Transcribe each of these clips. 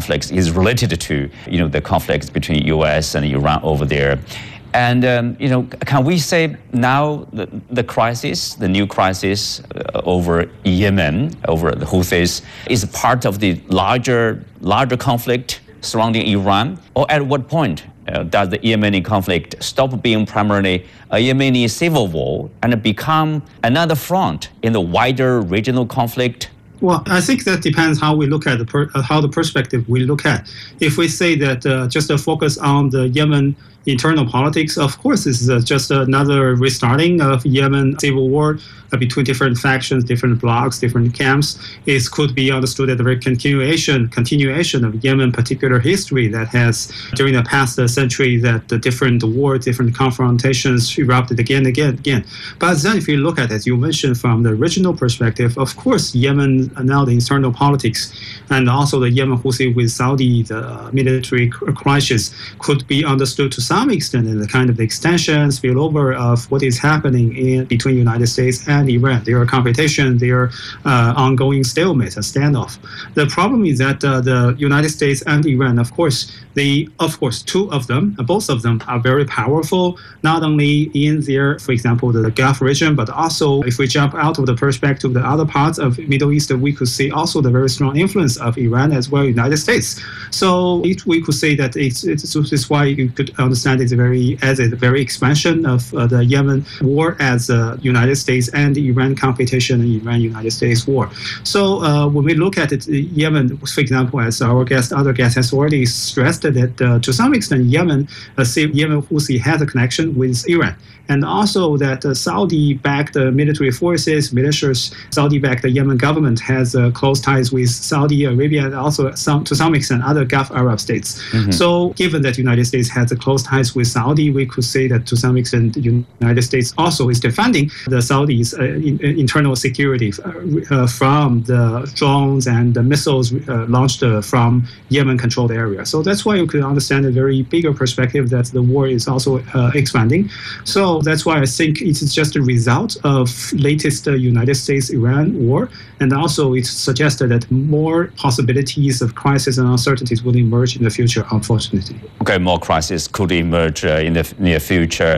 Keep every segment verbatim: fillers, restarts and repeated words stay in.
conflicts is related to, you know, the conflicts between U S and Iran over there. And, um, you know, can we say now the, the crisis, the new crisis uh, over Yemen, over the Houthis, is part of the larger, larger conflict surrounding Iran? Or at what point uh, does the Yemeni conflict stop being primarily a Yemeni civil war and become another front in the wider regional conflict? Well, I think that depends how we look at the per, uh, how the perspective we look at. If we say that uh, just to focus on the Yemen internal politics, of course, this is uh, just another restarting of Yemen civil war uh, between different factions, different blocs, different camps. It could be understood as a very continuation, continuation of Yemen particular history that has, during the past uh, century, that the different wars, different confrontations erupted again, again, again. But then if you look at it, you mentioned from the original perspective, of course, Yemen, uh, now the internal politics, and also the Yemen Houthi with Saudi, the military crisis, could be understood to some extent as a kind of the extension, spillover of what is happening in between the United States and Iran. Their competition, their uh, ongoing stalemate, a standoff. The problem is that uh, the United States and Iran, of course, they, of course, two of them, both of them are very powerful, not only in their, for example, the Gulf region, but also if we jump out of the perspective of the other parts of Middle East, we could see also the very strong influence of Iran as well as United States. So it, we could say that it's, it's, it's why you could understand it's very as a very expansion of uh, the Yemen war as a United States and Iran competition and Iran-United States war. So uh, when we look at it, Yemen, for example, as our guest, other guest has already stressed that uh, to some extent Yemen, uh, Yemen Houthi has a connection with Iran. And also that uh, Saudi-backed uh, military forces, militias, Saudi-backed the Yemen government has uh, close ties with Saudi Arabia and also some, to some extent other Gulf Arab states. Mm-hmm. So given that the United States has a close ties with Saudi, we could say that to some extent the United States also is defending the Saudis' uh, in, uh, internal security uh, uh, from the drones and the missiles uh, launched uh, from Yemen-controlled area. So that's why you could understand a very bigger perspective that the war is also uh, expanding. So that's why I think it's just a result of latest uh, United States-Iran war, and also it suggested that more possibilities of crisis and uncertainties will emerge in the future, unfortunately. Okay, more crisis could emerge uh, in the near future.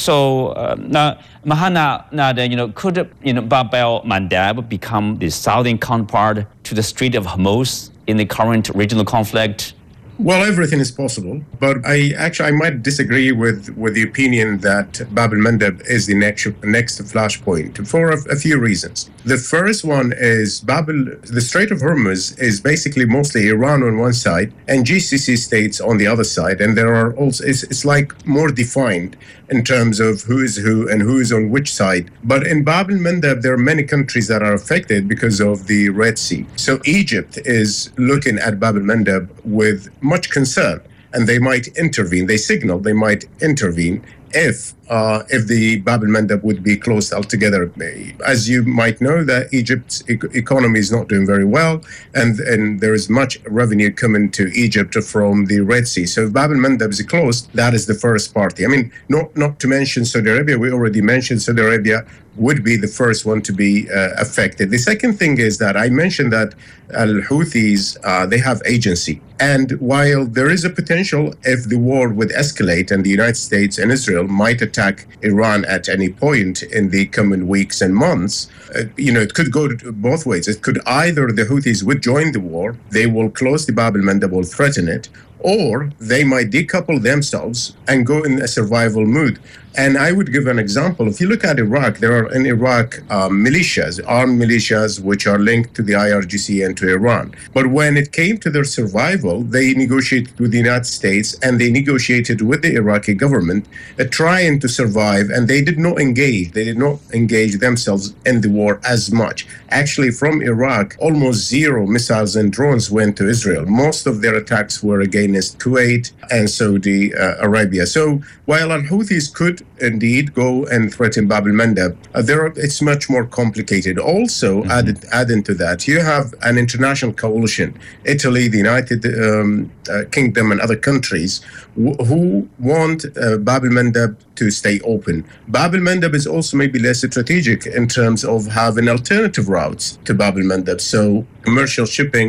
So uh, now, Mahana, now then, you know, could you know Bab el-Mandeb become the southern counterpart to the Strait of Hormuz in the current regional conflict? Well, everything is possible, but I actually I might disagree with, with the opinion that Bab el-Mandeb is the next next flashpoint for a, a few reasons. The first one is Bab el, the Strait of Hormuz is basically mostly Iran on one side and G C C states on the other side, and there are also it's, it's like more defined in terms of who is who and who is on which side. But in Bab el-Mandeb, there are many countries that are affected because of the Red Sea. So Egypt is looking at Bab el-Mandeb with much concern, and they might intervene. They signal they might intervene if uh, if the Bab el-Mandeb would be closed altogether. As you might know, that Egypt's e- economy is not doing very well, and, and there is much revenue coming to Egypt from the Red Sea. So if Bab el-Mandeb is closed, that is the first party. I mean, not, not to mention Saudi Arabia. We already mentioned Saudi Arabia would be the first one to be uh, affected. The second thing is that I mentioned that al-Houthis, uh, they have agency. And while there is a potential if the war would escalate and the United States and Israel might attack Iran at any point in the coming weeks and months, uh, you know, it could go both ways. It could either the Houthis would join the war, they will close the Bab el-Mandeb, will threaten it, or they might decouple themselves and go in a survival mood. And I would give an example. If you look at Iraq, there are in Iraq um, militias, armed militias, which are linked to the I R G C and to Iran. But when it came to their survival, they negotiated with the United States and they negotiated with the Iraqi government, uh, trying to survive, and they did not engage. They did not engage themselves in the war as much. Actually, from Iraq, almost zero missiles and drones went to Israel. Most of their attacks were against Kuwait and Saudi uh, Arabia. So while al-Houthis could indeed go and threaten Bab el-Mandeb, uh, there are, it's much more complicated. Also, mm-hmm. added, adding to that, you have an international coalition, Italy, the United um, uh, Kingdom, and other countries w- who want uh, Bab el-Mandeb to stay open. Bab el-Mandeb is also maybe less strategic in terms of having alternative routes to Bab el-Mandeb. So commercial shipping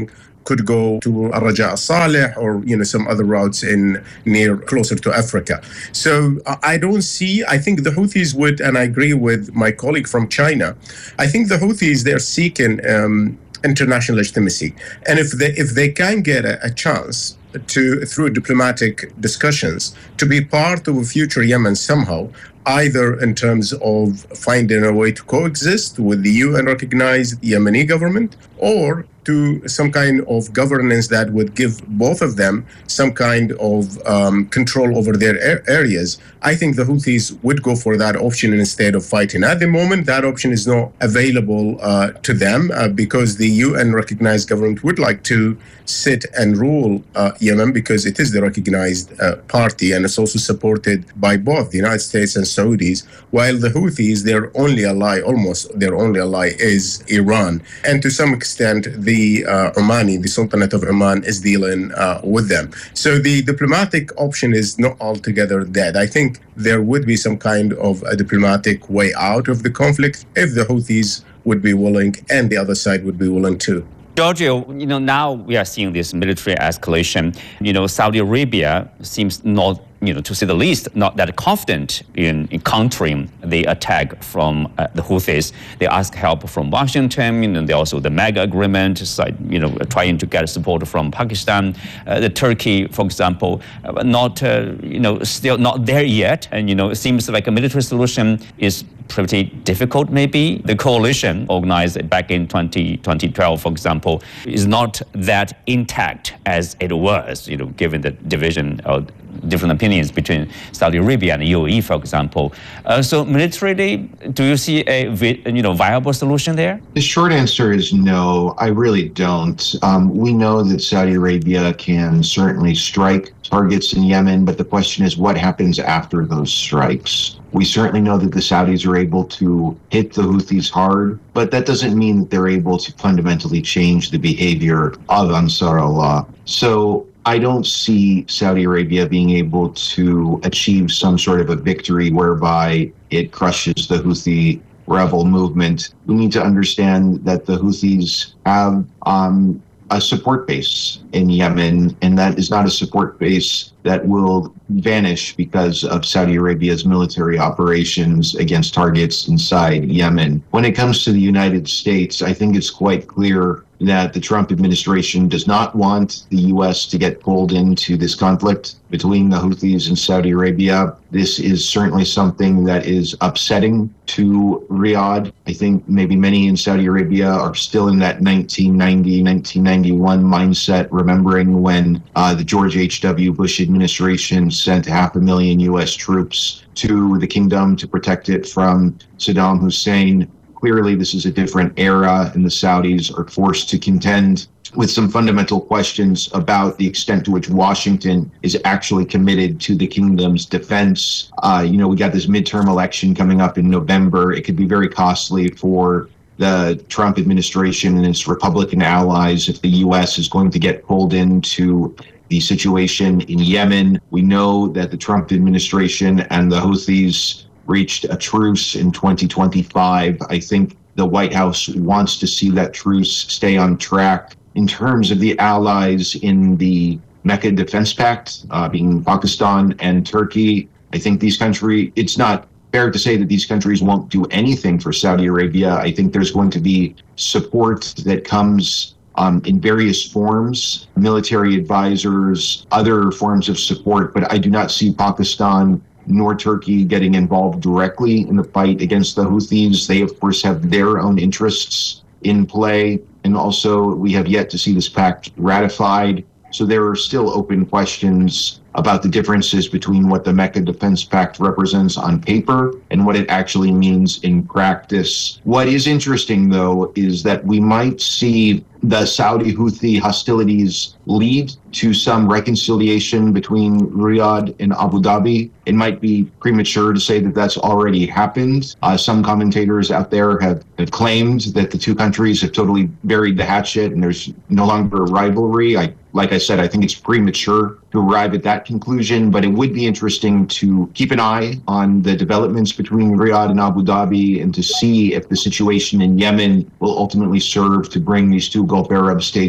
could go to Al-Raja al-Saleh or, you know, some other routes in near closer to Africa. So I don't see, I think the Houthis would, and I agree with my colleague from China, I think the Houthis, they're seeking um, international legitimacy. And if they if they can get a, a chance to, through diplomatic discussions, to be part of a future Yemen somehow, either in terms of finding a way to coexist with the U N-recognized Yemeni government, or to some kind of governance that would give both of them some kind of um, control over their a- areas. I think the Houthis would go for that option instead of fighting. At the moment, that option is not available uh, to them uh, because the U N-recognized government would like to sit and rule uh, Yemen because it is the recognized uh, party, and it's also supported by both the United States and Saudis, while the Houthis, their only ally, almost their only ally, is Iran. And to some extent, the uh, Omani, the Sultanate of Oman, is dealing uh, with them. So the diplomatic option is not altogether dead. I think there would be some kind of a diplomatic way out of the conflict if the Houthis would be willing and the other side would be willing too. Giorgio, you know, now we are seeing this military escalation. You know, Saudi Arabia seems not, you know, to say the least, not that confident in, in countering the attack from uh, the Houthis. They ask help from Washington, and they also the MAGA agreement, you know, trying to get support from Pakistan. Uh, the Turkey, for example, uh, not, uh, you know, still not there yet. And, you know, it seems like a military solution is pretty difficult, maybe. The coalition organized back in twenty twelve, for example, is not that intact as it was, you know, given the division of different opinions between Saudi Arabia and the U A E, for example. Uh, so militarily, do you see a you know viable solution there? The short answer is no, I really don't. Um, we know that Saudi Arabia can certainly strike targets in Yemen, but the question is what happens after those strikes? We certainly know that the Saudis are able to hit the Houthis hard, but that doesn't mean that they're able to fundamentally change the behavior of Ansar Allah. So I don't see Saudi Arabia being able to achieve some sort of a victory whereby it crushes the Houthi rebel movement. We need to understand that the Houthis have um, a support base in Yemen, and that is not a support base that will vanish because of Saudi Arabia's military operations against targets inside Yemen. When it comes to the United States, I think it's quite clear that the Trump administration does not want the U S to get pulled into this conflict between the Houthis and Saudi Arabia. This is certainly something that is upsetting to Riyadh. I think maybe many in Saudi Arabia are still in that nineteen ninety, nineteen ninety-one mindset, remembering when uh, the George H W. Bush administration sent half a million U S troops to the kingdom to protect it from Saddam Hussein. Clearly, this is a different era, and the Saudis are forced to contend with some fundamental questions about the extent to which Washington is actually committed to the kingdom's defense. Uh, you know, we got this midterm election coming up in November. It could be very costly for the Trump administration and its Republican allies if the U S is going to get pulled into the situation in Yemen. We know that the Trump administration and the Houthis reached a truce in twenty twenty-five. I think the White House wants to see that truce stay on track. In terms of the allies in the Mecca Defense Pact, uh, being Pakistan and Turkey, I think these countries, it's not fair to say that these countries won't do anything for Saudi Arabia. I think there's going to be support that comes Um, in various forms, military advisors, other forms of support, but I do not see Pakistan nor Turkey getting involved directly in the fight against the Houthis. They, of course, have their own interests in play, and also we have yet to see this pact ratified. So there are still open questions about the differences between what the Mecca Defense Pact represents on paper and what it actually means in practice. What is interesting, though, is that we might see the Saudi-Houthi hostilities lead to some reconciliation between Riyadh and Abu Dhabi. It might be premature to say that that's already happened. Uh, some commentators out there have, have claimed that the two countries have totally buried the hatchet and there's no longer a rivalry. I, like I said, I think it's premature to arrive at that conclusion, but it would be interesting to keep an eye on the developments between Riyadh and Abu Dhabi and to see if the situation in Yemen will ultimately serve to bring these two Gulf Arab states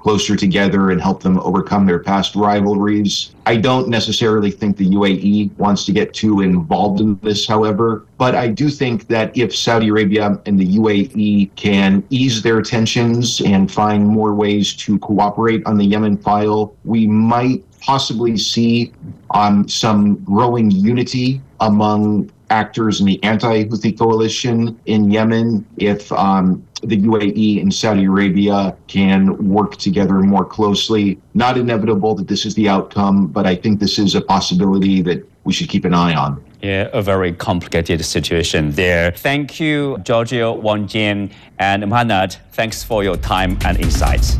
closer together and help them overcome their past rivalries. I don't necessarily think the U A E wants to get too involved in this, however, but I do think that if Saudi Arabia and the U A E can ease their tensions and find more ways to cooperate on the Yemen file, we might possibly see um, some growing unity among actors in the anti-Houthi coalition in Yemen if um, the U A E and Saudi Arabia can work together more closely. Not inevitable that this is the outcome, but I think this is a possibility that we should keep an eye on. Yeah, a very complicated situation there. Thank you, Giorgio, Wang Jin, and Muhannad. Thanks for your time and insights.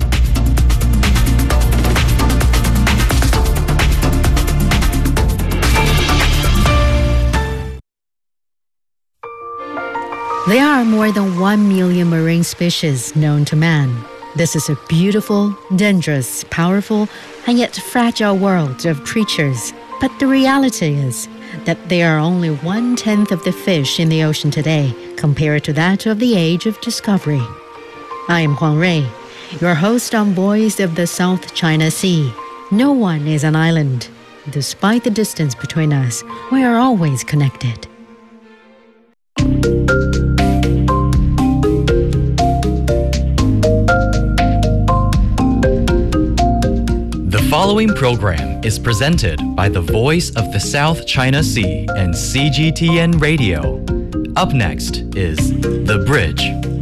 There are more than one million marine species known to man. This is a beautiful, dangerous, powerful, and yet fragile world of creatures. But the reality is that there are only one-tenth of the fish in the ocean today compared to that of the age of discovery. I am Huang Rui, your host on Voice of the South China Sea. No one is an island. Despite the distance between us, we are always connected. The following program is presented by the Voice of the South China Sea and C G T N Radio. Up next is The Bridge.